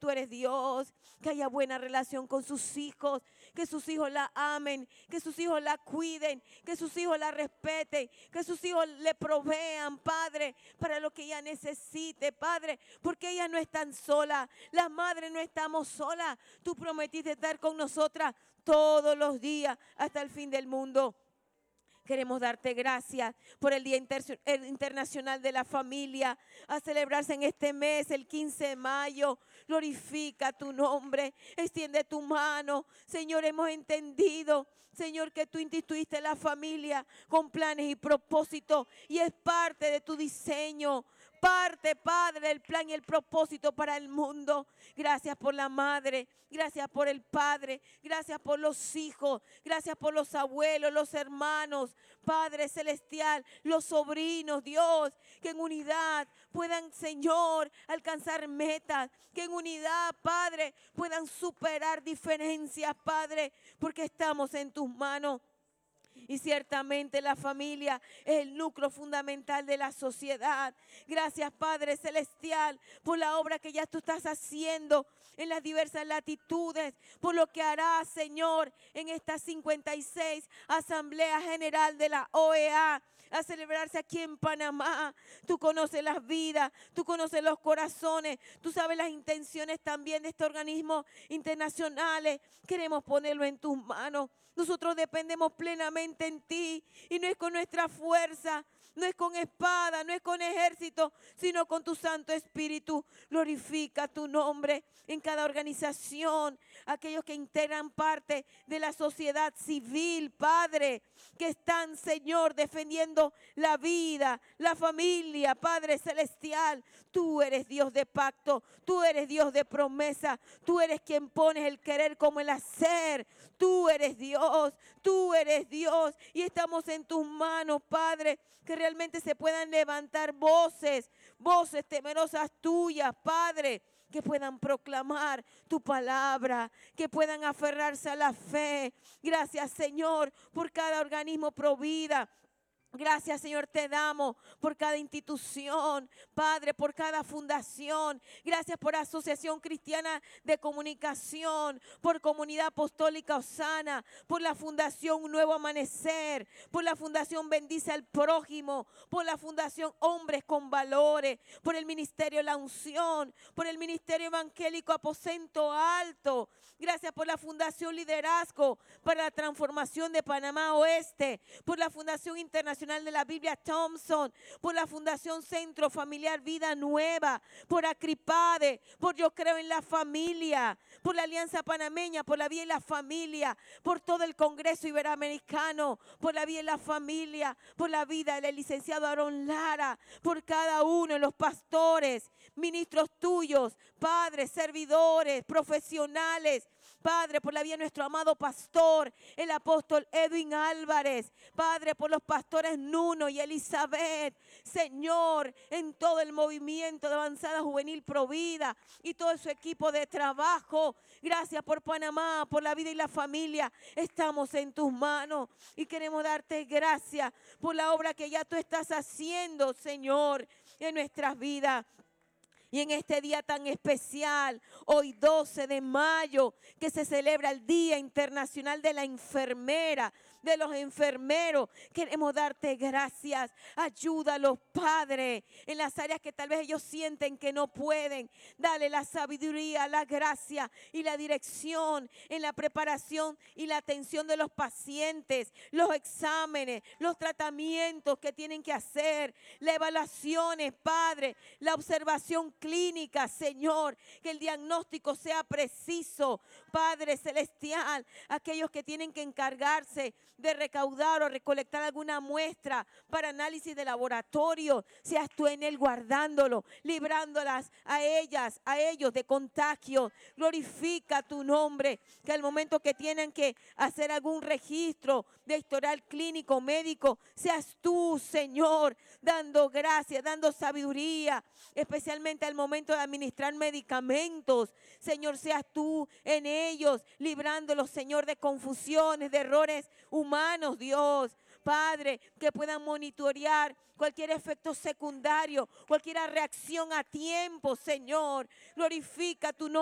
tú eres Dios, que haya buena relación con sus hijos, que sus hijos la amen, que sus hijos la cuiden, que sus hijos la respeten, que sus hijos le provean, Padre, para lo que ella necesite, Padre, porque ellas no están solas, las madres no estamos solas. Tú prometiste estar con nosotras todos los días hasta el fin del mundo. Queremos darte gracias por el Día Internacional de la Familia, a celebrarse en este mes, el 15 de mayo. Glorifica tu nombre, extiende tu mano. Señor, hemos entendido, Señor, que tú instituiste la familia con planes y propósitos y es parte de tu diseño. Parte, Padre, del plan y el propósito para el mundo. Gracias por la madre, gracias por el padre, gracias por los hijos, gracias por los abuelos, los hermanos, Padre celestial, los sobrinos, Dios, que en unidad puedan, Señor, alcanzar metas, que en unidad, Padre, puedan superar diferencias, Padre, porque estamos en tus manos. Y ciertamente la familia es el núcleo fundamental de la sociedad. Gracias, Padre Celestial, por la obra que ya tú estás haciendo en las diversas latitudes, por lo que harás, Señor, en esta 56 Asamblea General de la OEA, a celebrarse aquí en Panamá. Tú conoces las vidas, tú conoces los corazones, tú sabes las intenciones también de estos organismos internacionales. Queremos ponerlo en tus manos. Nosotros dependemos plenamente en ti y no es con nuestra fuerza, no es con espada, no es con ejército, sino con tu Santo Espíritu. Glorifica tu nombre en cada organización, aquellos que integran parte de la sociedad civil, Padre, que están, Señor, defendiendo la vida, la familia, Padre Celestial. Tú eres Dios de pacto, tú eres Dios de promesa, tú eres quien pones el querer como el hacer. Tú eres Dios, tú eres Dios y estamos en tus manos, Padre, que realmente se puedan levantar voces temerosas tuyas, Padre, que puedan proclamar tu palabra, que puedan aferrarse a la fe. Gracias, Señor, por cada organismo pro vida. Gracias, Señor, te damos por cada institución, Padre, por cada fundación. Gracias por Asociación Cristiana de Comunicación, por Comunidad Apostólica Osana, por la Fundación Un Nuevo Amanecer, por la Fundación Bendice al Prójimo, por la Fundación Hombres con Valores, por el Ministerio La Unción, por el Ministerio Evangélico Aposento Alto. Gracias por la Fundación Liderazgo para la Transformación de Panamá Oeste, por la Fundación Internacional de la Biblia Thompson, por la Fundación Centro Familiar Vida Nueva, por Acripade, por Yo Creo en la Familia, por la Alianza Panameña, por la Vida y la Familia, por todo el Congreso Iberoamericano, por la Vida y la Familia, por la vida del licenciado Aarón Lara, por cada uno de los pastores, ministros tuyos, padres, servidores, profesionales, Padre, por la vida de nuestro amado pastor, el apóstol Edwin Álvarez, Padre, por los pastores Nuno y Elizabeth, Señor, en todo el movimiento de Avanzada Juvenil Provida y todo su equipo de trabajo. Gracias por Panamá, por la vida y la familia. Estamos en tus manos y queremos darte gracias por la obra que ya tú estás haciendo, Señor, en nuestras vidas. Y en este día tan especial, hoy 12 de mayo, que se celebra el Día Internacional de la Enfermera, de los enfermeros, queremos darte gracias. Ayúdalos, Padre, en las áreas que tal vez ellos sienten que no pueden. Dale la sabiduría, la gracia y la dirección en la preparación y la atención de los pacientes, los exámenes, los tratamientos que tienen que hacer, las evaluaciones, Padre, la observación clínica, Señor, que el diagnóstico sea preciso, Padre Celestial. Aquellos que tienen que encargarse de recaudar o recolectar alguna muestra para análisis de laboratorio, seas tú en él guardándolo, librándolas a ellas, a ellos de contagio. Glorifica tu nombre, que al momento que tienen que hacer algún registro de historial clínico, médico, seas tú, Señor, dando gracia, dando sabiduría, especialmente al momento de administrar medicamentos. Señor, seas tú en ellos, librándolos, Señor, de confusiones, de errores humanos, Dios. Padre, que puedan monitorear cualquier efecto secundario, cualquier reacción a tiempo, Señor. Glorifica tu nombre.